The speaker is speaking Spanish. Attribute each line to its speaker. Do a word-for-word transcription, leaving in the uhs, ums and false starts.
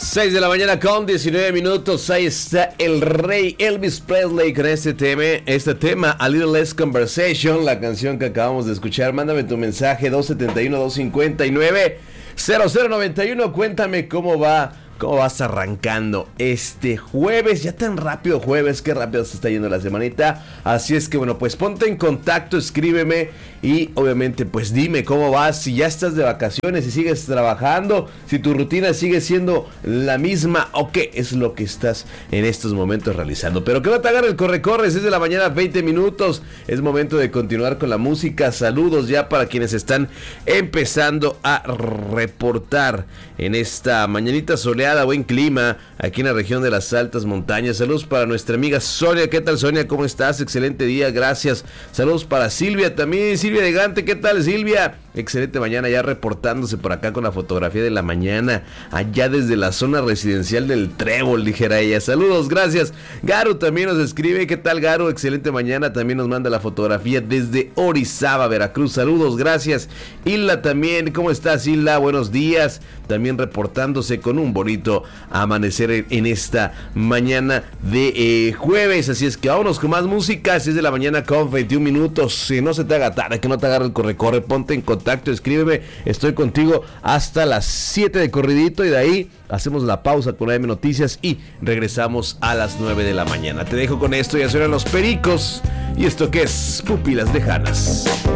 Speaker 1: seis de la mañana con diecinueve minutos. Ahí está el rey Elvis Presley con este tema, este tema A Little Less Conversation, la canción que acabamos de escuchar. Mándame tu mensaje dos siete uno, dos cinco nueve, cero cero nueve uno. Cuéntame cómo va, cómo vas arrancando este jueves. Ya tan rápido jueves, qué rápido se está yendo la semanita. Así es que bueno, pues ponte en contacto, escríbeme y obviamente pues dime cómo vas, si ya estás de vacaciones, si sigues trabajando, si tu rutina sigue siendo la misma o qué es lo que estás en estos momentos realizando. Pero que no te agarre el corre-corre, seis de la mañana, veinte minutos. Es momento de continuar con la música. Saludos ya para quienes están empezando a reportar en esta mañanita soleada, buen clima aquí en la región de las altas montañas. Saludos para nuestra amiga Sonia. ¿Qué tal, Sonia? ¿Cómo estás? Excelente día, gracias. Saludos para Silvia también. Silvia de Gante, ¿qué tal, Silvia? Excelente mañana ya reportándose por acá con la fotografía de la mañana, allá desde la zona residencial del Trébol, dijera ella. Saludos, gracias. Garu también nos escribe. ¿Qué tal, Garu? Excelente mañana, también nos manda la fotografía desde Orizaba, Veracruz. Saludos, gracias. Hilda también, ¿cómo estás, Hilda? Buenos días. También reportándose con un bonito amanecer en, en esta mañana de eh, jueves. Así es que vámonos con más música. seis de la mañana con veintiún minutos. Si no se te haga tarde, que no te agarre el corre-corre, ponte en contacto, escríbeme. Estoy contigo hasta las siete de corridito y de ahí hacemos la pausa con A M Noticias y regresamos a las nueve de la mañana. Te dejo con esto, ya suenan los Pericos y esto que es Pupilas Lejanas.